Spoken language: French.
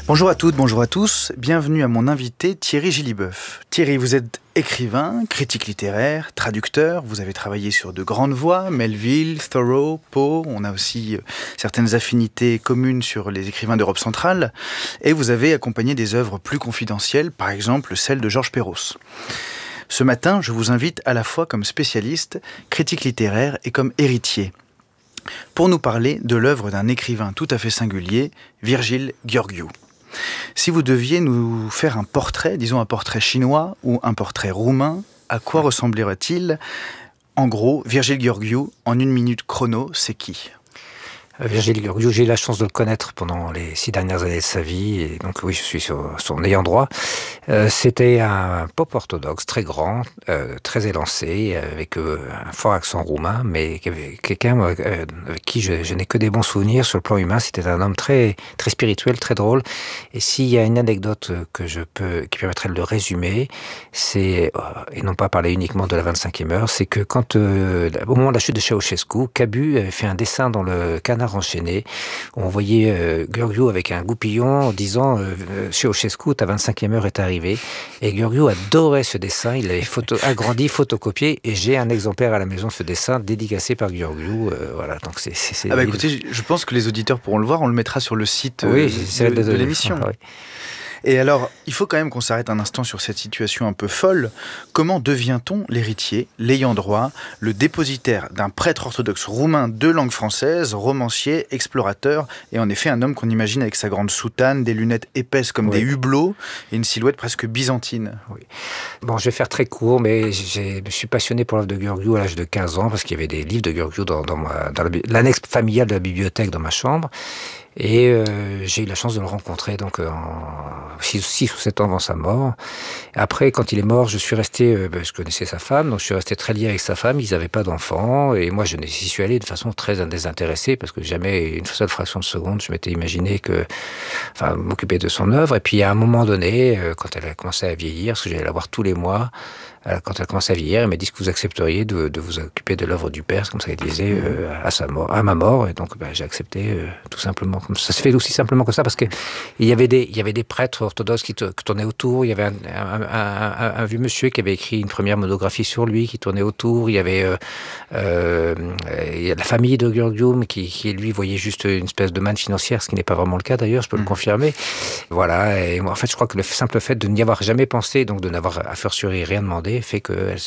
Bonjour à toutes, bonjour à tous. Bienvenue à mon invité Thierry Gilliboeuf. Thierry, vous êtes écrivain, critique littéraire, traducteur. Vous avez travaillé sur de grandes voix, Melville, Thoreau, Poe. On a aussi certaines affinités communes sur les écrivains d'Europe centrale. Et vous avez accompagné des œuvres plus confidentielles, par exemple celle de Georges Perros. Ce matin, je vous invite à la fois comme spécialiste, critique littéraire et comme héritier, pour nous parler de l'œuvre d'un écrivain tout à fait singulier, Virgile Gheorghiu. Si vous deviez nous faire un portrait, disons un portrait chinois ou un portrait roumain, à quoi ressemblerait-il ? En gros, Virgile Gheorghiu, en 1 minute chrono, c'est qui ? Virgile Gheorghiu, j'ai eu la chance de le connaître pendant les 6 dernières années de sa vie, et donc oui, je suis sur son ayant droit. C'était un pope orthodoxe très grand, très élancé, avec un fort accent roumain, mais quelqu'un avec qui je n'ai que des bons souvenirs sur le plan humain. C'était un homme très, très spirituel, très drôle. Et s'il y a une anecdote qui permettrait de le résumer, c'est, et non pas parler uniquement de la 25e heure, c'est que quand, au moment de la chute de Ceausescu, Cabu avait fait un dessin dans le Canard enchaîné, où on voyait Gheorghiu avec un goupillon en disant Ceausescu, ta 25e heure est arrivée. Et Gheorghiu adorait ce dessin, il l'avait agrandi, photocopié, et j'ai un exemplaire à la maison de ce dessin dédicacé par Gheorghiu. Voilà, donc c'est écoutez, je pense que les auditeurs pourront le voir, on le mettra sur le site de l'émission. Oui. Et alors, il faut quand même qu'on s'arrête un instant sur cette situation un peu folle. Comment devient-on l'héritier, l'ayant droit, le dépositaire d'un prêtre orthodoxe roumain de langue française, romancier, explorateur, et en effet un homme qu'on imagine avec sa grande soutane, des lunettes épaisses comme des hublots, et une silhouette presque byzantine. Oui. Bon, je vais faire très court, mais je suis passionné pour l'œuvre de Gheorghiu à l'âge de 15 ans, parce qu'il y avait des livres de Gheorghiu dans l'annexe familiale de la bibliothèque dans ma chambre. Et j'ai eu la chance de le rencontrer donc 6 ou 7 ans avant sa mort. Après, quand il est mort, je suis resté, je connaissais sa femme, donc je suis resté très lié avec sa femme. Ils n'avaient pas d'enfants, et moi, j'y suis allé de façon très désintéressée, parce que jamais une seule fraction de seconde, je m'étais imaginé m'occuper de son œuvre. Et puis, à un moment donné, quand elle a commencé à vieillir, parce que j'allais la voir tous les mois, quand elle a commencé à vieillir, elle m'a dit que vous accepteriez de vous occuper de l'œuvre du père, comme ça il disait, à ma mort. Et donc, j'ai accepté tout simplement. Ça se fait aussi simplement que ça, parce que il y avait des prêtres orthodoxes qui tournaient autour. Il y avait un vieux monsieur qui avait écrit une première monographie sur lui, qui tournait autour. Il y avait la famille de Gheorghiu, qui lui voyait juste une espèce de manne financière, ce qui n'est pas vraiment le cas d'ailleurs, je peux le confirmer. Voilà. Et moi, en fait, je crois que le simple fait de n'y avoir jamais pensé, donc de n'avoir a fortiori rien demandé, fait qu'elle